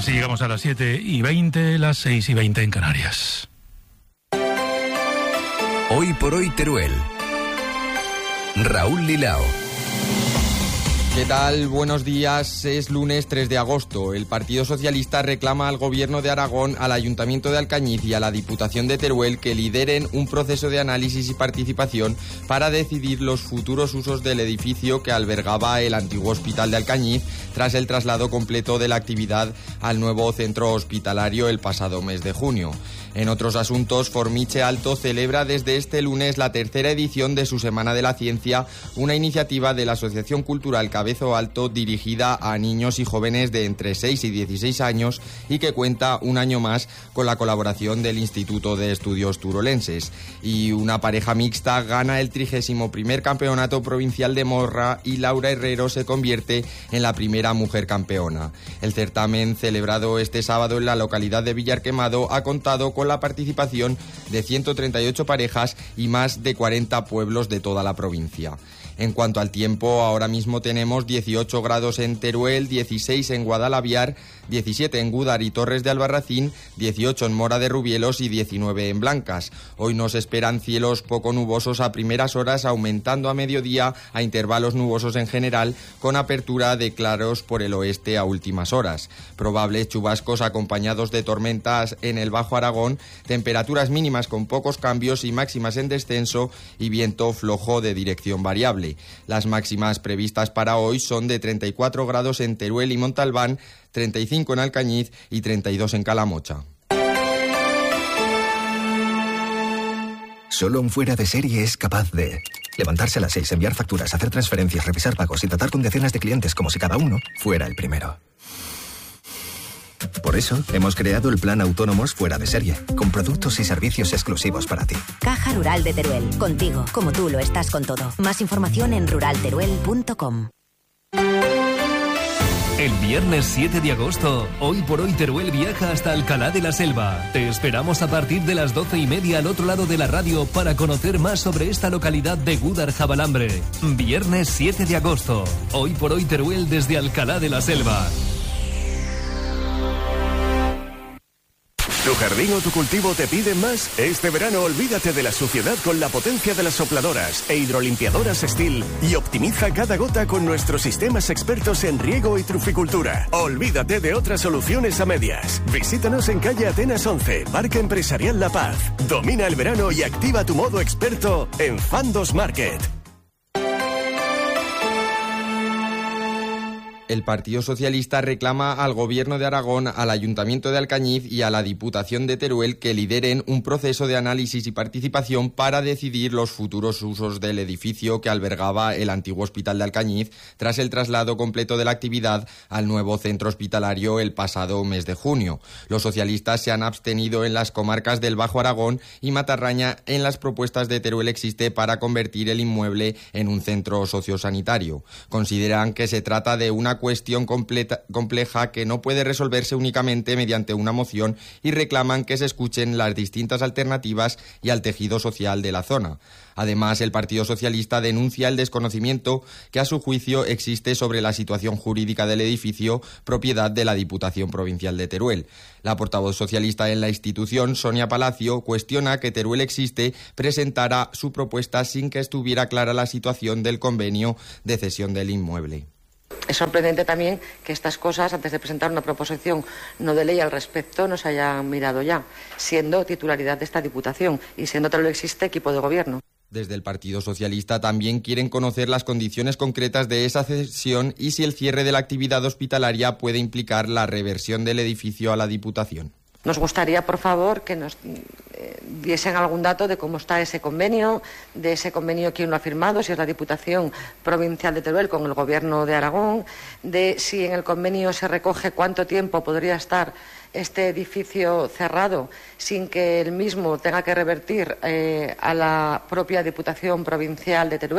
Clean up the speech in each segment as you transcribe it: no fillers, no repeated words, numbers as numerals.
Así llegamos a las 7:20, las 6:20 en Canarias. Hoy por hoy Teruel. Raúl Lilao. ¿Qué tal? Buenos días. Es lunes 3 de agosto. El Partido Socialista reclama al Gobierno de Aragón, al Ayuntamiento de Alcañiz y a la Diputación de Teruel que lideren un proceso de análisis y participación para decidir los futuros usos del edificio que albergaba el antiguo hospital de Alcañiz tras el traslado completo de la actividad al nuevo centro hospitalario el pasado mes de junio. En otros asuntos, Formiche Alto celebra desde este lunes la tercera edición de su Semana de la Ciencia, una iniciativa de la Asociación Cultural Cabezo Alto dirigida a niños y jóvenes de entre 6 y 16 años y que cuenta un año más con la colaboración del Instituto de Estudios Turolenses. Y una pareja mixta gana el 31º Campeonato Provincial de Morra y Laura Herrero se convierte en la primera mujer campeona. El certamen, celebrado este sábado en la localidad de Villarquemado, ha contado con la participación de 138 parejas y más de 40 pueblos de toda la provincia. En cuanto al tiempo, ahora mismo tenemos 18 grados en Teruel, 16 en Guadalaviar, 17 en Gúdar y Torres de Albarracín, 18 en Mora de Rubielos y 19 en Blancas. Hoy nos esperan cielos poco nubosos a primeras horas, aumentando a mediodía a intervalos nubosos en general, con apertura de claros por el oeste a últimas horas. Probables chubascos acompañados de tormentas en el Bajo Aragón, temperaturas mínimas con pocos cambios y máximas en descenso y viento flojo de dirección variable. Las máximas previstas para hoy son de 34 grados en Teruel y Montalbán, 35 en Alcañiz y 32 en Calamocha. Solo un fuera de serie es capaz de levantarse a las 6, enviar facturas, hacer transferencias, revisar pagos y tratar con decenas de clientes como si cada uno fuera el primero. Por eso, hemos creado el plan Autónomos Fuera de Serie, con productos y servicios exclusivos para ti. Caja Rural de Teruel, contigo, como tú lo estás con todo. Más información en ruralteruel.com. El viernes 7 de agosto, Hoy por Hoy Teruel viaja hasta Alcalá de la Selva. Te esperamos a partir de las 12:30 al otro lado de la radio para conocer más sobre esta localidad de Gúdar-Jabalambre. Viernes 7 de agosto, Hoy por Hoy Teruel desde Alcalá de la Selva. ¿Tu jardín o tu cultivo te piden más? Este verano olvídate de la suciedad con la potencia de las sopladoras e hidrolimpiadoras Stihl y optimiza cada gota con nuestros sistemas expertos en riego y truficultura. Olvídate de otras soluciones a medias. Visítanos en calle Atenas 11, Parque Empresarial La Paz. Domina el verano y activa tu modo experto en Fandos Market. El Partido Socialista reclama al Gobierno de Aragón, al Ayuntamiento de Alcañiz y a la Diputación de Teruel que lideren un proceso de análisis y participación para decidir los futuros usos del edificio que albergaba el antiguo hospital de Alcañiz tras el traslado completo de la actividad al nuevo centro hospitalario el pasado mes de junio. Los socialistas se han abstenido en las comarcas del Bajo Aragón y Matarraña en las propuestas de Teruel Existe para convertir el inmueble en un centro sociosanitario. Consideran que se trata de una cuestión compleja que no puede resolverse únicamente mediante una moción y reclaman que se escuchen las distintas alternativas y al tejido social de la zona. Además, el Partido Socialista denuncia el desconocimiento que a su juicio existe sobre la situación jurídica del edificio, propiedad de la Diputación Provincial de Teruel. La portavoz socialista en la institución, Sonia Palacio, cuestiona que Teruel Existe presentara su propuesta sin que estuviera clara la situación del convenio de cesión del inmueble. Es sorprendente también que estas cosas, antes de presentar una proposición no de ley al respecto, no se hayan mirado ya, siendo titularidad de esta Diputación y siendo Teruel Existe equipo de gobierno. Desde el Partido Socialista también quieren conocer las condiciones concretas de esa cesión y si el cierre de la actividad hospitalaria puede implicar la reversión del edificio a la Diputación. Nos gustaría, por favor, que nos diesen algún dato de cómo está ese convenio, de ese convenio quién lo ha firmado, si es la Diputación Provincial de Teruel con el Gobierno de Aragón, de si en el convenio se recoge cuánto tiempo podría estar este edificio cerrado sin que el mismo tenga que revertir a la propia Diputación Provincial de Teruel.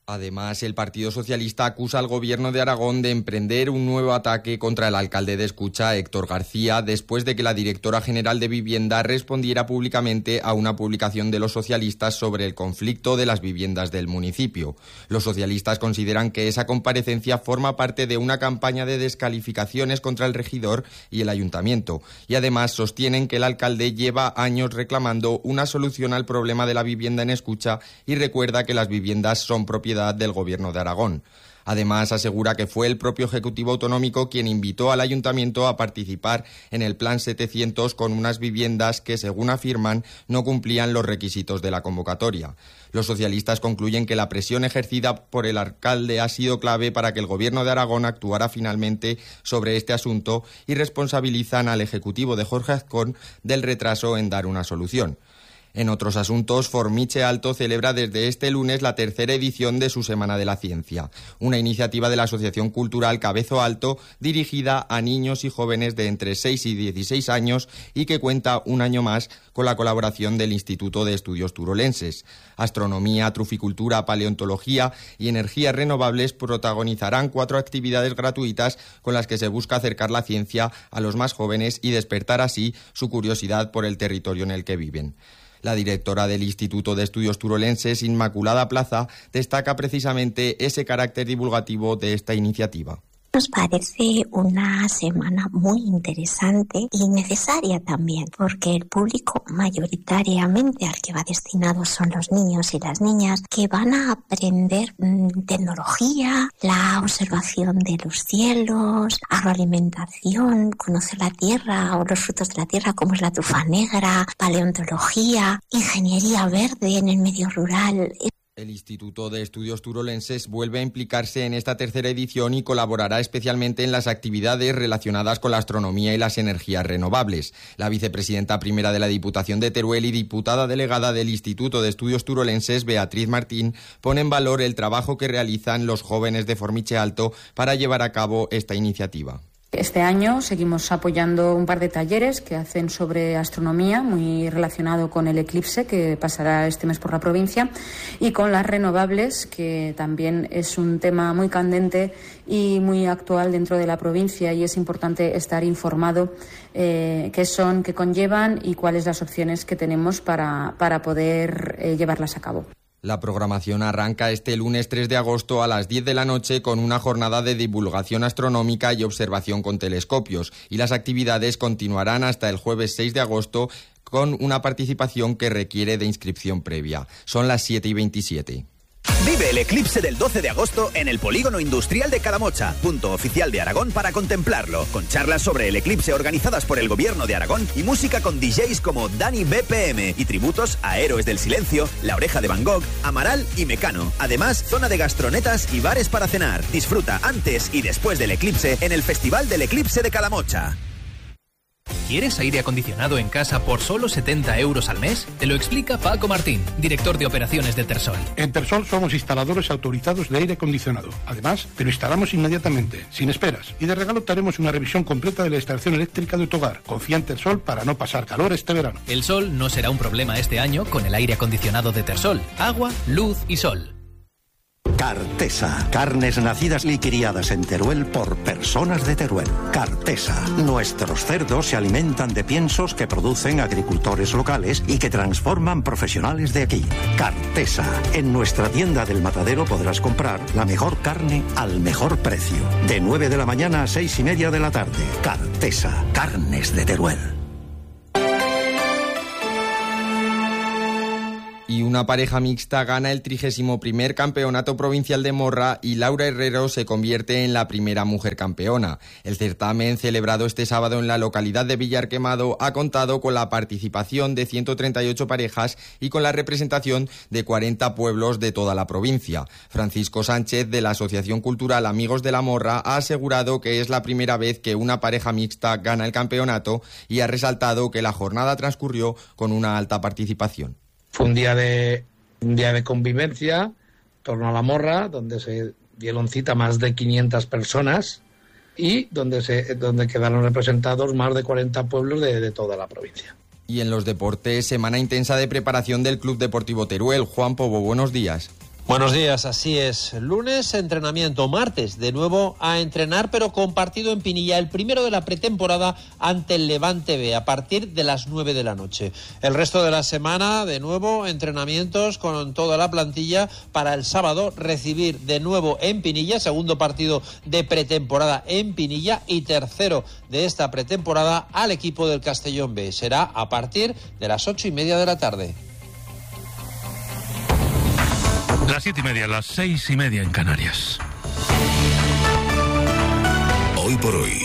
Además, el Partido Socialista acusa al Gobierno de Aragón de emprender un nuevo ataque contra el alcalde de Escucha, Héctor García, después de que la directora general de Vivienda respondiera públicamente a una publicación de los socialistas sobre el conflicto de las viviendas del municipio. Los socialistas consideran que esa comparecencia forma parte de una campaña de descalificaciones contra el regidor y el ayuntamiento, y además sostienen que el alcalde lleva años reclamando una solución al problema de la vivienda en Escucha y recuerda que las viviendas son propiedad del Gobierno de Aragón. Además, asegura que fue el propio Ejecutivo Autonómico quien invitó al Ayuntamiento a participar en el Plan 700 con unas viviendas que, según afirman, no cumplían los requisitos de la convocatoria. Los socialistas concluyen que la presión ejercida por el alcalde ha sido clave para que el Gobierno de Aragón actuara finalmente sobre este asunto y responsabilizan al Ejecutivo de Jorge Azcón del retraso en dar una solución. En otros asuntos, Formiche Alto celebra desde este lunes la tercera edición de su Semana de la Ciencia, una iniciativa de la Asociación Cultural Cabezo Alto dirigida a niños y jóvenes de entre 6 y 16 años y que cuenta un año más con la colaboración del Instituto de Estudios Turolenses. Astronomía, truficultura, paleontología y energías renovables protagonizarán 4 actividades gratuitas con las que se busca acercar la ciencia a los más jóvenes y despertar así su curiosidad por el territorio en el que viven. La directora del Instituto de Estudios Turolenses, Inmaculada Plaza, destaca precisamente ese carácter divulgativo de esta iniciativa. Nos parece una semana muy interesante y necesaria también, porque el público mayoritariamente al que va destinado son los niños y las niñas, que van a aprender tecnología, la observación de los cielos, agroalimentación, conocer la tierra o los frutos de la tierra como es la trufa negra, paleontología, ingeniería verde en el medio rural. El Instituto de Estudios Turolenses vuelve a implicarse en esta tercera edición y colaborará especialmente en las actividades relacionadas con la astronomía y las energías renovables. La vicepresidenta primera de la Diputación de Teruel y diputada delegada del Instituto de Estudios Turolenses, Beatriz Martín, pone en valor el trabajo que realizan los jóvenes de Formiche Alto para llevar a cabo esta iniciativa. Este año seguimos apoyando un par de talleres que hacen sobre astronomía, muy relacionado con el eclipse que pasará este mes por la provincia, y con las renovables, que también es un tema muy candente y muy actual dentro de la provincia, y es importante estar informado qué son, qué conllevan y cuáles las opciones que tenemos para poder llevarlas a cabo. La programación arranca este lunes 3 de agosto a las 10 de la noche con una jornada de divulgación astronómica y observación con telescopios, y las actividades continuarán hasta el jueves 6 de agosto con una participación que requiere de inscripción previa. Son las 7:27. Vive el eclipse del 12 de agosto en el Polígono Industrial de Calamocha, punto oficial de Aragón para contemplarlo, con charlas sobre el eclipse organizadas por el Gobierno de Aragón y música con DJs como Dani BPM y tributos a Héroes del Silencio, La Oreja de Van Gogh, Amaral y Mecano. Además, zona de gastronetas y bares para cenar. Disfruta antes y después del eclipse en el Festival del Eclipse de Calamocha. ¿Quieres aire acondicionado en casa por solo 70 euros al mes? Te lo explica Paco Martín, director de operaciones de Tersol. En Tersol somos instaladores autorizados de aire acondicionado. Además, te lo instalamos inmediatamente, sin esperas. Y de regalo te haremos una revisión completa de la instalación eléctrica de tu hogar. Confía en Tersol para no pasar calor este verano. El sol no será un problema este año con el aire acondicionado de Tersol. Agua, luz y sol. Cartesa, carnes nacidas y criadas en Teruel por personas de Teruel. Cartesa, nuestros cerdos se alimentan de piensos que producen agricultores locales y que transforman profesionales de aquí. Cartesa, en nuestra tienda del Matadero podrás comprar la mejor carne al mejor precio. De 9 de la mañana a 6:30 de la tarde. Cartesa, carnes de Teruel. Y una pareja mixta gana el 31º Campeonato Provincial de Morra y Laura Herrero se convierte en la primera mujer campeona. El certamen, celebrado este sábado en la localidad de Villar Quemado, ha contado con la participación de 138 parejas y con la representación de 40 pueblos de toda la provincia. Francisco Sánchez, de la Asociación Cultural Amigos de la Morra, ha asegurado que es la primera vez que una pareja mixta gana el campeonato y ha resaltado que la jornada transcurrió con una alta participación. Fue un día de convivencia en torno a la morra, donde se dieron cita más de 500 personas y donde quedaron representados más de 40 pueblos de toda la provincia. Y en los deportes, semana intensa de preparación del Club Deportivo Teruel. Juan Pobo, buenos días. Buenos días, así es. Lunes, entrenamiento. Martes, de nuevo a entrenar, pero con partido en Pinilla, el primero de la pretemporada ante el Levante B, a partir de las 9 de la noche. El resto de la semana, de nuevo, entrenamientos con toda la plantilla para el sábado recibir de nuevo en Pinilla, segundo partido de pretemporada en Pinilla y tercero de esta pretemporada al equipo del Castellón B. Será a partir de las 8:30 de la tarde. Las 7:30, las 6:30 en Canarias. Hoy por hoy,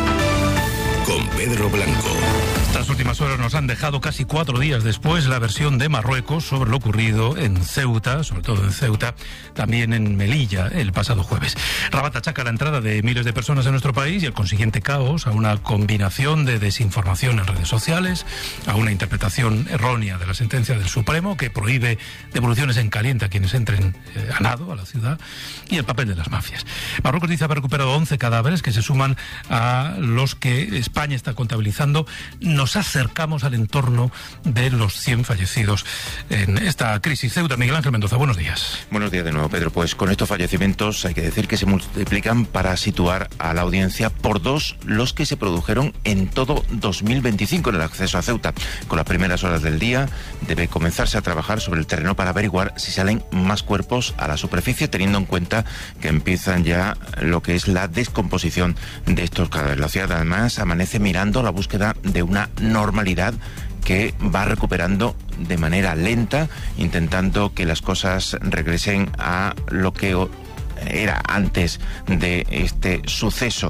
con Pedro Blanco. Estas últimas horas nos han dejado casi 4 días después la versión de Marruecos sobre lo ocurrido en Ceuta, sobre todo en Ceuta, también en Melilla el pasado jueves. Rabat achaca la entrada de miles de personas en nuestro país y el consiguiente caos a una combinación de desinformación en redes sociales, a una interpretación errónea de la sentencia del Supremo que prohíbe devoluciones en caliente a quienes entren a nado a la ciudad, y el papel de las mafias. Marruecos dice haber recuperado 11 cadáveres que se suman a los que España está contabilizando. Nos acercamos al entorno de los 100 fallecidos en esta crisis. Ceuta, Miguel Ángel Mendoza, buenos días. Buenos días de nuevo, Pedro. Pues con estos fallecimientos hay que decir que se multiplican, para situar a la audiencia, por 2 los que se produjeron en todo 2025 en el acceso a Ceuta. Con las primeras horas del día debe comenzarse a trabajar sobre el terreno para averiguar si salen más cuerpos a la superficie, teniendo en cuenta que empiezan ya lo que es la descomposición de estos cadáveres. La ciudad además amanece mirando la búsqueda de una normalidad que va recuperando de manera lenta, intentando que las cosas regresen a lo que era antes de este suceso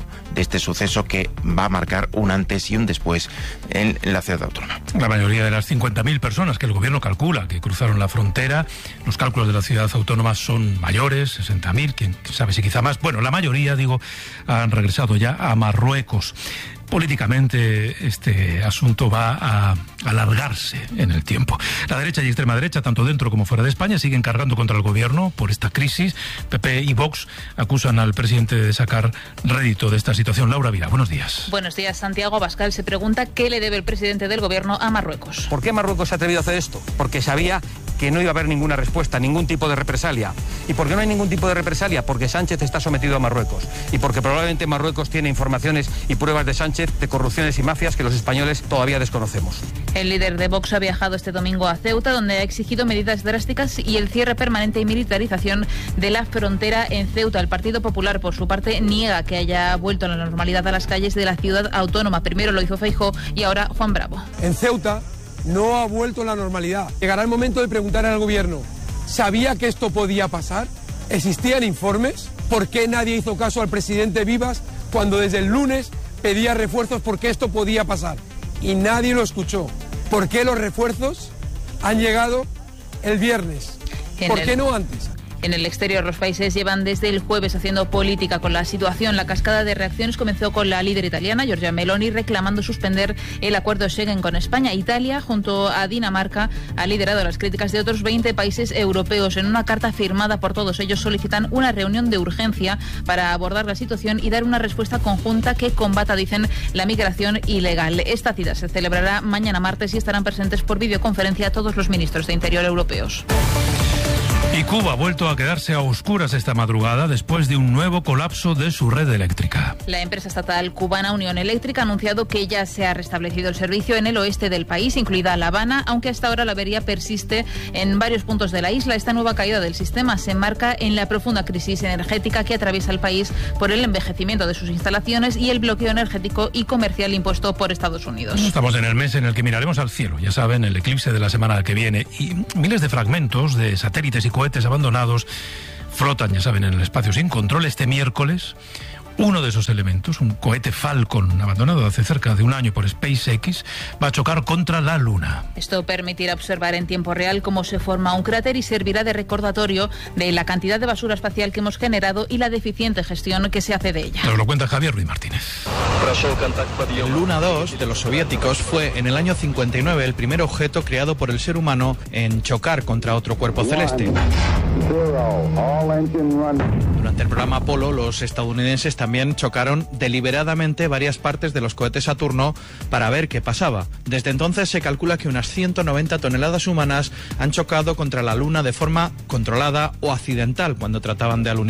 que va a marcar un antes y un después en la ciudad autónoma. La mayoría de las 50.000 personas que el gobierno calcula que cruzaron la frontera, los cálculos de la ciudad autónoma son mayores, 60.000, quién sabe si quizá más. Bueno, la mayoría, han regresado ya a Marruecos. Políticamente este asunto va a alargarse en el tiempo. La derecha y extrema derecha, tanto dentro como fuera de España, siguen cargando contra el gobierno por esta crisis. PP y Vox acusan al presidente de sacar rédito de esta situación. Laura Vila, buenos días. Buenos días. Santiago Abascal se pregunta qué le debe el presidente del gobierno a Marruecos. ¿Por qué Marruecos se ha atrevido a hacer esto? Porque sabía que no iba a haber ninguna respuesta, ningún tipo de represalia. ¿Y por qué no hay ningún tipo de represalia? Porque Sánchez está sometido a Marruecos. Y porque probablemente Marruecos tiene informaciones y pruebas de Sánchez de corrupciones y mafias que los españoles todavía desconocemos. El líder de Vox ha viajado este domingo a Ceuta, donde ha exigido medidas drásticas y el cierre permanente y militarización de la frontera en Ceuta. El Partido Popular, por su parte, niega que haya vuelto a la normalidad a las calles de la ciudad autónoma. Primero lo hizo Feijóo y ahora Juan Bravo. En Ceuta no ha vuelto la normalidad. Llegará el momento de preguntar al gobierno, ¿sabía que esto podía pasar? ¿Existían informes? ¿Por qué nadie hizo caso al presidente Vivas cuando desde el lunes pedía refuerzos porque esto podía pasar? Y nadie lo escuchó. ¿Por qué los refuerzos han llegado el viernes? ¿Por qué no antes? En el exterior, los países llevan desde el jueves haciendo política con la situación. La cascada de reacciones comenzó con la líder italiana, Giorgia Meloni, reclamando suspender el acuerdo Schengen con España. Italia, junto a Dinamarca, ha liderado las críticas de otros 20 países europeos. En una carta firmada por todos ellos solicitan una reunión de urgencia para abordar la situación y dar una respuesta conjunta que combata, dicen, la migración ilegal. Esta cita se celebrará mañana martes y estarán presentes por videoconferencia todos los ministros de Interior europeos. Y Cuba ha vuelto a quedarse a oscuras esta madrugada después de un nuevo colapso de su red eléctrica. La empresa estatal cubana Unión Eléctrica ha anunciado que ya se ha restablecido el servicio en el oeste del país, incluida La Habana, aunque hasta ahora la avería persiste en varios puntos de la isla. Esta nueva caída del sistema se enmarca en la profunda crisis energética que atraviesa el país por el envejecimiento de sus instalaciones y el bloqueo energético y comercial impuesto por Estados Unidos. Estamos en el mes en el que miraremos al cielo, ya saben, el eclipse de la semana que viene, y miles de fragmentos de satélites y cohetes abandonados flotan, ya saben, en el espacio sin control. Este miércoles, uno de esos elementos, un cohete Falcon abandonado hace cerca de un año por SpaceX, va a chocar contra la Luna. Esto permitirá observar en tiempo real cómo se forma un cráter y servirá de recordatorio de la cantidad de basura espacial que hemos generado y la deficiente gestión que se hace de ella. Nos lo cuenta Javier Ruiz Martínez. El Luna 2 de los soviéticos fue en el año 59 el primer objeto creado por el ser humano en chocar contra otro cuerpo celeste. Durante el programa Apolo, los estadounidenses también chocaron deliberadamente varias partes de los cohetes Saturno para ver qué pasaba. Desde entonces se calcula que unas 190 toneladas humanas han chocado contra la Luna de forma controlada o accidental cuando trataban de alunizaje.